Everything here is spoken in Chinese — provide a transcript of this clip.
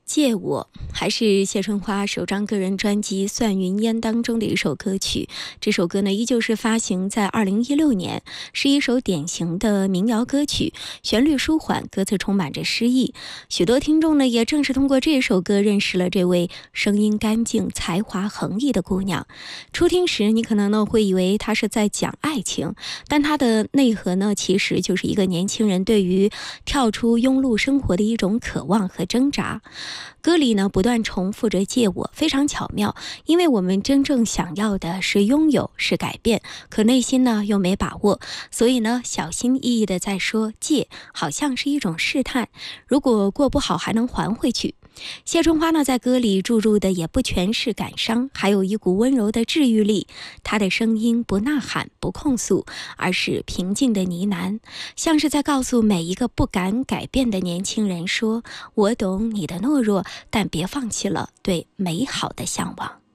借我还是谢春花首张个人专辑《算云烟》当中的一首歌曲。这首歌呢，依旧是发行在2016年，是一首典型的民谣歌曲，旋律舒缓，歌词充满着诗意。许多听众呢，也正是通过这首歌认识了这位声音干净、才华横溢的姑娘。初听时，你可能呢会以为她是在讲爱情，但她的内核呢，其实就是一个年轻人对于跳出庸碌生活的一种渴望和挣扎。歌里呢不断重复着借我，非常巧妙，因为我们真正想要的是拥有，是改变，可内心呢又没把握，所以呢小心翼翼的在说借，好像是一种试探，如果过不好还能还回去。谢春花呢在歌里注入的也不全是感伤，还有一股温柔的治愈力。她的声音不呐喊不控诉，而是平静的呢喃，像是在告诉每一个不敢改变的年轻人说，我懂你的懦弱，但别放弃了对美好的向往。